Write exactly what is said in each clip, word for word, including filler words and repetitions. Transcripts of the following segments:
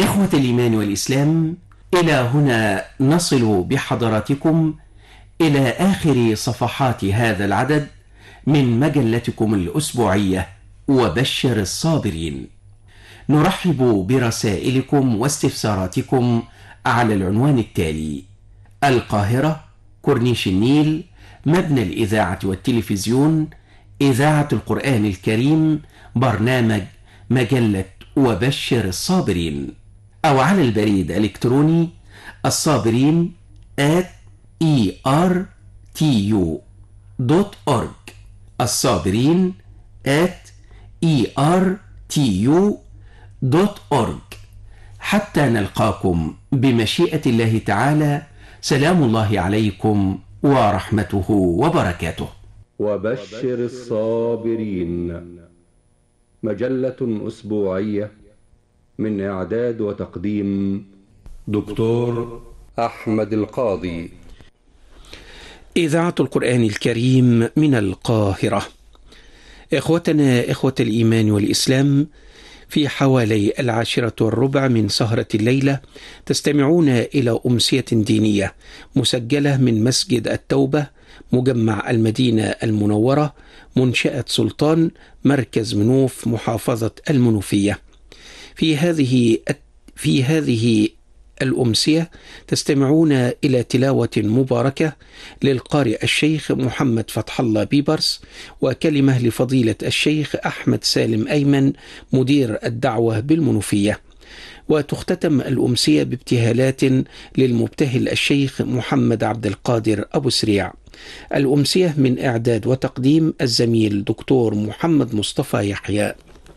إخوة الإيمان والإسلام، إلى هنا نصل بحضراتكم إلى آخر صفحات هذا العدد من مجلتكم الأسبوعية وبشر الصابرين. نرحب برسائلكم واستفساراتكم على العنوان التالي: القاهرة، كورنيش النيل، مبنى الإذاعة والتلفزيون، إذاعة القرآن الكريم، برنامج مجلة وبشر الصابرين، أو على البريد الإلكتروني الصابرين آت إي آر تي يو دوت أورج، الصابرين آت إي آر تي يو دوت أورج. حتى نلقاكم بمشيئة الله تعالى، سلام الله عليكم ورحمته وبركاته. وبشر الصابرين، مجلة أسبوعية من إعداد وتقديم دكتور أحمد القاضي. إذاعة القرآن الكريم من القاهرة. إخوتنا إخوة الإيمان والإسلام، في حوالي العاشرة والربع من سهرة الليلة تستمعون إلى أمسية دينية مسجلة من مسجد التوبة، مجمع المدينة المنورة، منشأة سلطان، مركز منوف، محافظة المنوفية. في هذه في هذه الأمسية تستمعون إلى تلاوة مباركة للقارئ الشيخ محمد فتح الله بيبرس، وكلمة لفضيلة الشيخ أحمد سالم أيمن مدير الدعوة بالمنوفية. وتختتم الأمسية بابتهالات للمبتهل الشيخ محمد عبد القادر أبو سريع. الأمسية من إعداد وتقديم الزميل دكتور محمد مصطفى يحيى.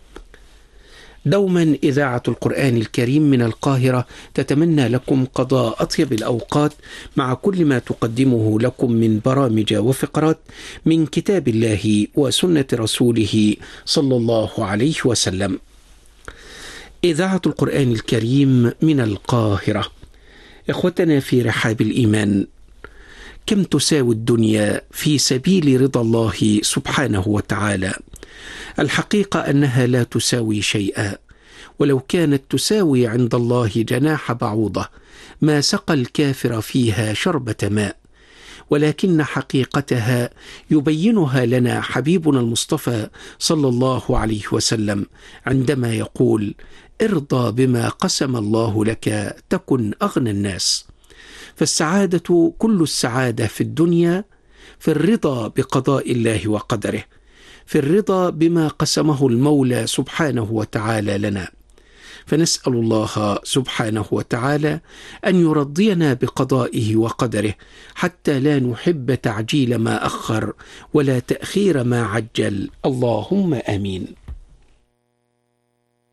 دوما إذاعة القرآن الكريم من القاهرة تتمنى لكم قضاء أطيب الأوقات مع كل ما تقدمه لكم من برامج وفقرات من كتاب الله وسنة رسوله صلى الله عليه وسلم. إذاعة القرآن الكريم من القاهرة. إخوتنا في رحاب الإيمان، كم تساوي الدنيا في سبيل رضا الله سبحانه وتعالى؟ الحقيقة أنها لا تساوي شيئا، ولو كانت تساوي عند الله جناح بعوضة ما سقى الكافر فيها شربة ماء، ولكن حقيقتها يبينها لنا حبيبنا المصطفى صلى الله عليه وسلم عندما يقول: ارضى بما قسم الله لك تكن أغنى الناس. فالسعادة كل السعادة في الدنيا في الرضا بقضاء الله وقدره، في الرضا بما قسمه المولى سبحانه وتعالى لنا. فنسأل الله سبحانه وتعالى أن يرضينا بقضائه وقدره، حتى لا نحب تعجيل ما أخر ولا تأخير ما عجل، اللهم آمين.